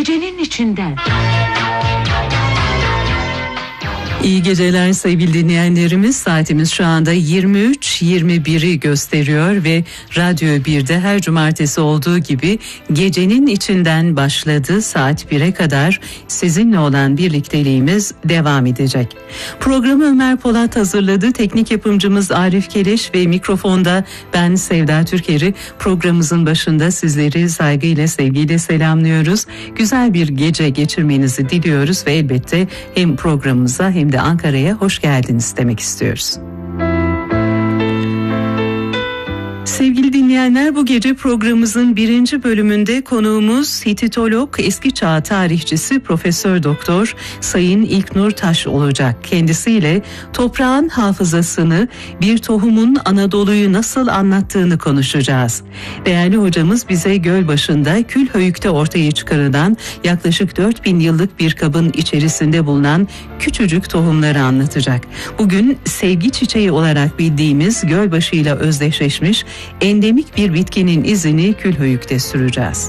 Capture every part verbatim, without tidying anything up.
gecenin içinden. İyi geceler sevgili dinleyenlerimiz. Saatimiz şu anda yirmi üç yirmi biri gösteriyor ve Radyo bir'de her cumartesi olduğu gibi gecenin içinden başladı. Saat bire kadar sizinle olan birlikteliğimiz devam edecek. Programı Ömer Polat hazırladı. Teknik yapımcımız Arif Keleş ve mikrofonda ben Sevda Türker'i programımızın başında sizleri saygıyla, sevgiyle selamlıyoruz. Güzel bir gece geçirmenizi diliyoruz ve elbette hem programımıza hem de Ankara'ya hoş geldiniz demek istiyoruz. Sevgili dinleyenler, bu gece programımızın birinci bölümünde konuğumuz Hititolog, eski çağ tarihçisi Profesör Doktor Sayın İlknur Taş olacak. Kendisiyle toprağın hafızasını, bir tohumun Anadolu'yu nasıl anlattığını konuşacağız. Değerli hocamız bize Gölbaşı'nda Külhöyük'te ortaya çıkarılan yaklaşık dört bin yıllık bir kabın içerisinde bulunan küçücük tohumları anlatacak. Bugün sevgi çiçeği olarak bildiğimiz Gölbaşı ile özdeşleşmiş endemik bir bitkinin izini Külhöyük'te süreceğiz.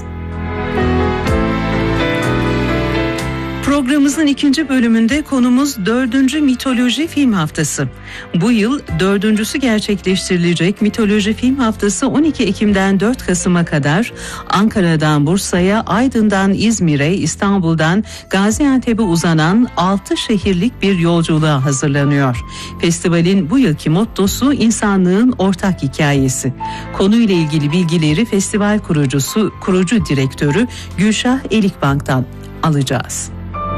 Programımızın ikinci bölümünde konumuz dördüncü Mitoloji Film Haftası. Bu yıl dördüncüsü gerçekleştirilecek Mitoloji Film Haftası on iki Ekim'den dört Kasım'a kadar Ankara'dan Bursa'ya, Aydın'dan İzmir'e, İstanbul'dan Gaziantep'e uzanan altı şehirlik bir yolculuğa hazırlanıyor. Festivalin bu yılki mottosu insanlığın ortak hikayesi. Konuyla ilgili bilgileri festival kurucusu, kurucu direktörü Gülşah Elikbank'tan alacağız.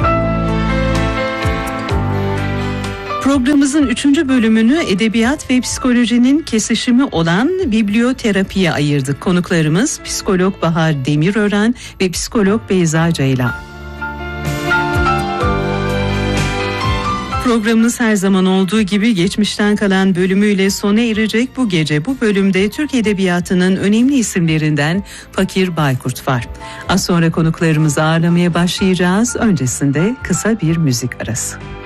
Programımızın üçüncü bölümünü edebiyat ve psikolojinin kesişimi olan biblioterapiye ayırdık. Konuklarımız psikolog Bahar Demirören ve psikolog Beyza Ceylan. Programımız her zaman olduğu gibi geçmişten kalan bölümüyle sona erecek. Bu gece bu bölümde Türk Edebiyatı'nın önemli isimlerinden Fakir Baykurt var. Az sonra konuklarımızı ağırlamaya başlayacağız. Öncesinde kısa bir müzik arası.